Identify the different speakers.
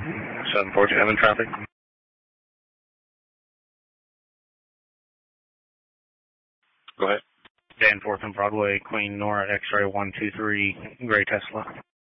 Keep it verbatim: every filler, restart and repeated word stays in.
Speaker 1: seven four two, having traffic. Go ahead. Dan fourth and Broadway, Queen Nora, X-ray one two three, Gray Tesla.